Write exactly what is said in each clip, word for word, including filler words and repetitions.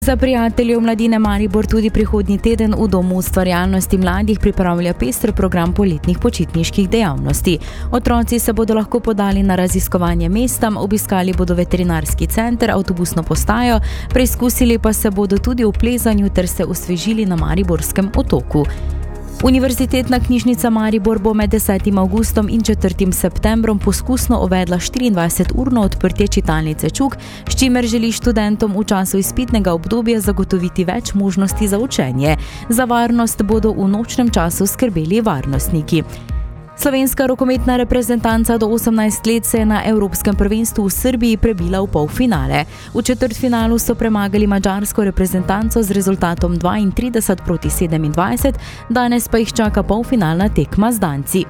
Za prijateljev Mladine Maribor tudi prihodnji teden v Domu ustvarjalnosti mladih pripravlja pester program poletnih počitniških dejavnosti. Otroci se bodo lahko podali na raziskovanje mesta, obiskali bodo veterinarski center, avtobusno postajo, preizkusili pa se bodo tudi v plezanju ter se osvežili na Mariborskem otoku. Univerzitetna knjižnica Maribor bo med desetim avgustom in četrtim septembrom poskusno uvedla štiriindvajseturno odprtje čitalnice Čuk, s čimer želi študentom v času izpitnega obdobja zagotoviti več možnosti za učenje. Za varnost bodo v nočnem času skrbeli varnostniki. Slovenska rokometna reprezentanca do osemnajst let se je na Evropskem prvenstvu v Srbiji prebila v polfinale. V četrtfinalu so premagali madžarsko reprezentanco z rezultatom dvaintrideset proti sedemindvajset, danes pa jih čaka polfinalna tekma z Danci.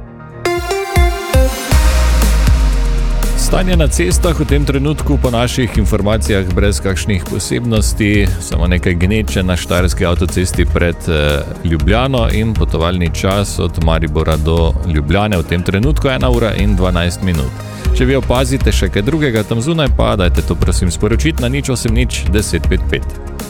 Stanje na cestah v tem trenutku po naših informacijah brez kakšnih posebnosti, samo nekaj gneče na štajerski avtocesti pred eh, Ljubljano in potovalni čas od Maribora do Ljubljane v tem trenutku ena ura in dvanajst minut. Če vi opazite še kaj drugega tam zunaj, pa dajte to prosim sporočiti na nič osem nič deset pet pet.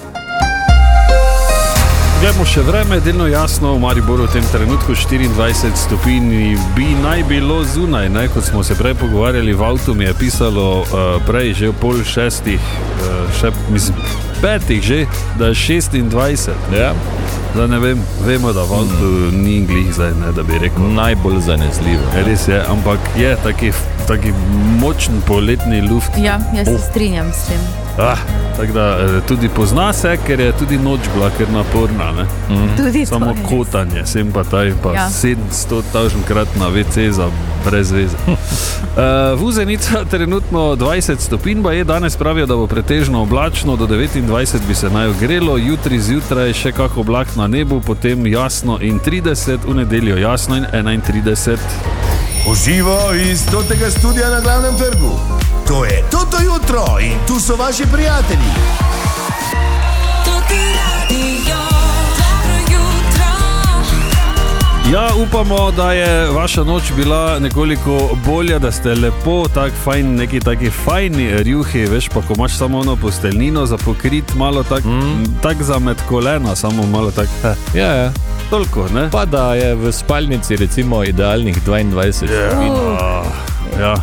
Glejmo še vreme, delno jasno, v Mariboru v tem trenutku štiriindvajset stopinj bi naj bilo zunaj, ne? Kot smo se prej pogovarjali, v avtu mi je pisalo uh, prej že v pol šestih, uh, še, mislim, petih že, da je šestindvajset. Ja. Da ne vem, vemo, da v avtu mm. ni glih zdaj, ne, da bi rekel. Najbolj zanesljivo. Ja. Res je, ampak je taki, taki močen poletni luft. Ja, jaz se oh. strinjam s tem. Ah, tako da tudi pozna se, ker je tudi noč bila kar naporna, ne? Mm. Tudi samo to kotanje, sem pa taj, pa ja. sedemsto tisoč krat na ve ce za brez veze. uh, Vuzenica trenutno dvajset stopinj, pa je danes pravijo, da bo pretežno oblačno, do devetindvajset bi se naj ogrelo, jutri zjutraj še kak oblak na nebu, potem jasno in trideset, v nedeljo jasno in enaintrideset. Uživo iz totega studija na Glavnem trgu. To je Toto jutro in tu so vaši prijatelji. Toti radio, dobro jutro. Ja, upamo, da je vaša noč bila nekoliko bolja, da ste lepo, tak fajn, neki taki fajni rjuhi, veš, pa ko imaš samo ono posteljnino za pokrit, malo tak, mm. tak za med kolena, samo malo tak. Ja, ja. Toliko, ne? Pa da je v spalnici recimo idealnih dvaindvajset stopinj. Uh. Ja.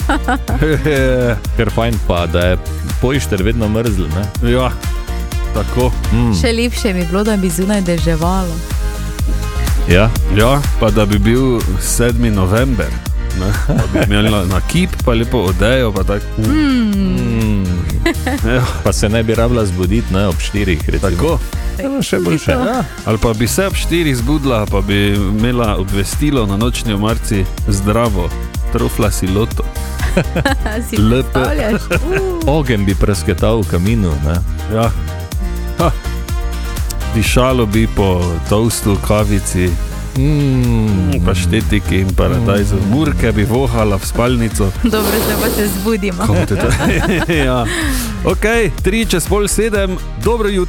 Ker fajn pa, da je poišter vedno mrzl, ne? Ja, tako. Mm. Še lepše mi bilo, da bi zunaj deževalo. Ja, ja, pa da bi bil sedmi november, ne? Pa bi imeli na, na kip, pa lepo odejo, pa tak. Mm. Ja. Pa se ne bi rabila zbuditi, ne, ob štirih, recimo. Tako. Ja, še boljše. Ja. Ali pa bi se ob štirih zbudila, pa bi imela obvestilo na nočni omarci: zdravo, trofla si loto. Si predstavljaš? Uh. Ogen bi presketal v kaminu, ne? Ja. Ha. Dišalo bi po toastu, kavici, mm. paštetiki in paradajzu. Mm. Murke bi vohala v spalnico. Dobro, se pa se zbudimo. Ja. Ok, tri čez pol sedem, dobro jutro.